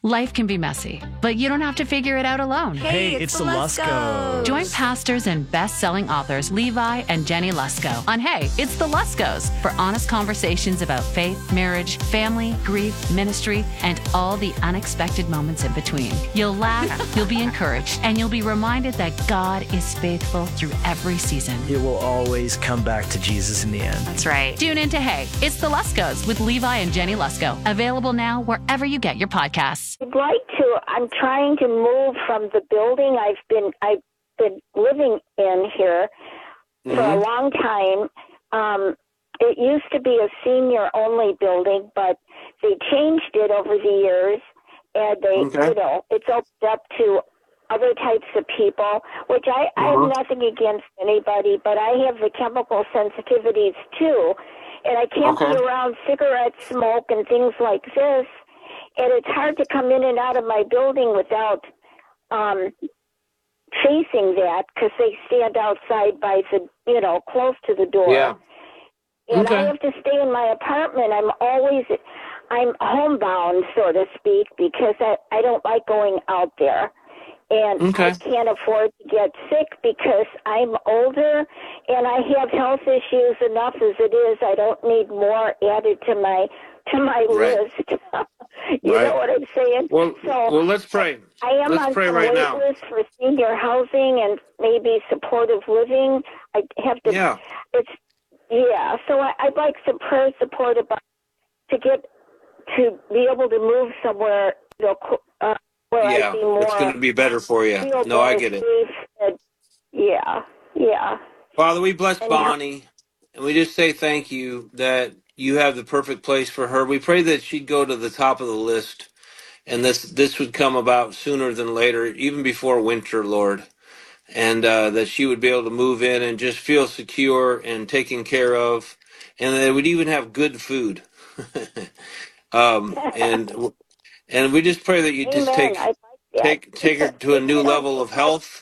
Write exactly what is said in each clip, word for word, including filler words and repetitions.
Life can be messy, but you don't have to figure it out alone. Hey, it's, it's the Luskos. Join pastors and best-selling authors Levi and Jenny Lusko on Hey, It's the Luskos for honest conversations about faith, marriage, family, grief, ministry, and all the unexpected moments in between. You'll laugh, you'll be encouraged, and you'll be reminded that God is faithful through every season. It will always come back to Jesus in the end. That's right. Tune in to Hey, It's the Luskos with Levi and Jenny Lusko. Available now wherever you get your podcasts. I'd like to. I'm trying to move from the building I've been I've been living in here mm-hmm. for a long time. Um, it used to be a senior-only building, but they changed it over the years, and they, okay. you know, it's opened up to other types of people. Which I, mm-hmm. I have nothing against anybody, but I have the chemical sensitivities too, and I can't okay. be around cigarette smoke and things like this. And it's hard to come in and out of my building without um, facing that because they stand outside by the, you know, close to the door. Yeah. And okay. I have to stay in my apartment. I'm always, I'm homebound, so to speak, because I, I don't like going out there. And okay. I can't afford to get sick because I'm older and I have health issues enough as it is. I don't need more added to my to my right. list. you right. know what I'm saying? Well, so well let's pray. I am let's on pray some right wait now. list for senior housing and maybe supportive living. I have to. Yeah. It's yeah. So I, I'd like some prayer support about to get to be able to move somewhere. You know, uh, where yeah, I'd be more, it's going to be better for you. No, I get it. And, yeah, yeah. Father, we bless and Bonnie, and we just say thank you that you have the perfect place for her. We pray that she'd go to the top of the list, and this this would come about sooner than later, even before winter, Lord, and uh, that she would be able to move in and just feel secure and taken care of, and that it would even have good food. um, and and we just pray that you just take like take take her to a new level of health.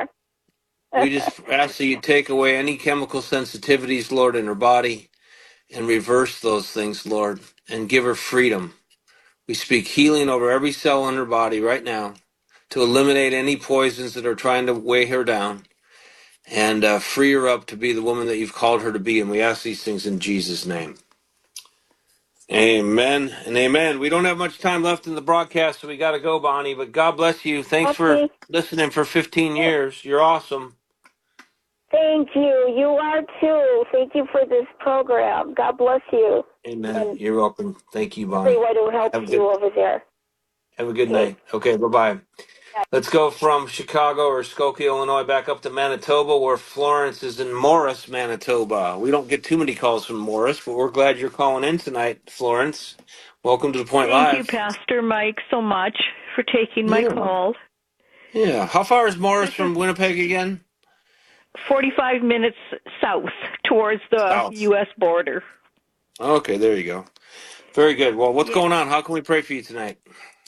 We just ask that you take away any chemical sensitivities, Lord, in her body and reverse those things, Lord, and give her freedom. We speak healing over every cell in her body right now to eliminate any poisons that are trying to weigh her down and uh, free her up to be the woman that you've called her to be. And we ask these things in Jesus' name. Amen and amen. We don't have much time left in the broadcast, so we got to go, Bonnie. But God bless you. Thanks okay. for listening for fifteen years. You're awesome. Thank you. You are too. Thank you for this program. God bless you. Amen. And you're welcome. Thank you, Bonnie. everyone who helps good, you over there. Have a good okay. night. Okay, bye-bye. Let's go from Chicago or Skokie, Illinois, back up to Manitoba, where Florence is in Morris, Manitoba. We don't get too many calls from Morris, but we're glad you're calling in tonight, Florence. Welcome to The Point Thank Live. you, Pastor Mike, so much for taking my yeah. call. Yeah. How far is Morris from Winnipeg again? forty-five minutes south towards the south. U S border. Okay, there you go. Very good. Well, what's yeah. going on? How can we pray for you tonight?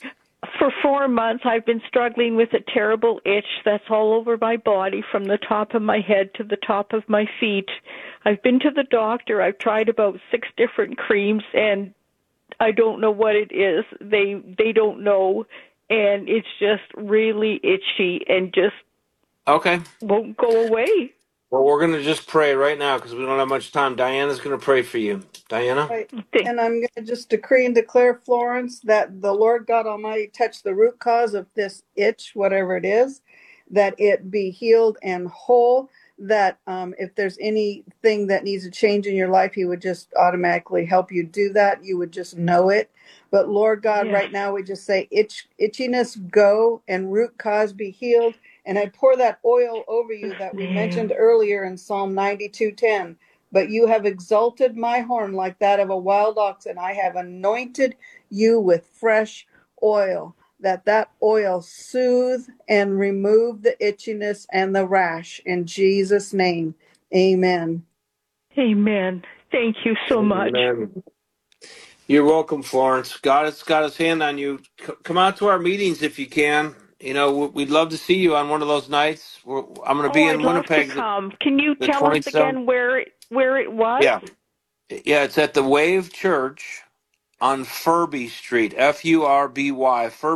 For four months, I've been struggling with a terrible itch that's all over my body from the top of my head to the top of my feet. I've been to the doctor. I've tried about six different creams, and I don't know what it is. They they don't know, and it's just really itchy and just okay won't go away. Well, we're going to just pray right now because we don't have much time. Diana's going to pray for you. Diana? Right. And I'm going to just decree and declare, Florence, that the Lord God Almighty touch the root cause of this itch, whatever it is, that it be healed and whole, that um, if there's anything that needs a change in your life, He would just automatically help you do that. You would just know it. But Lord God, yes. right now we just say itch, itchiness go and root cause be healed. And I pour that oil over you that we mentioned earlier in Psalm ninety-two ten. But you have exalted my horn like that of a wild ox, and I have anointed you with fresh oil, that that oil soothe and remove the itchiness and the rash. In Jesus' name, amen. Amen. Thank you so much. Amen. You're welcome, Florence. God has got His hand on you. C- come out to our meetings if you can. You know, we'd love to see you on one of those nights. We're, I'm going to oh, be in I'd love Winnipeg. To come. Can you the tell us again where it, where it was? Yeah. Yeah, it's at the Wave Church on Furby Street, F U R B Y, Furby.